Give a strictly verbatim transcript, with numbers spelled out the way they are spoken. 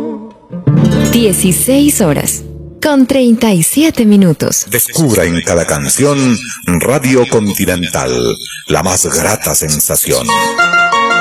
dieciséis horas con treinta y siete minutos. Descubra en cada canción Radio Continental, la más grata sensación.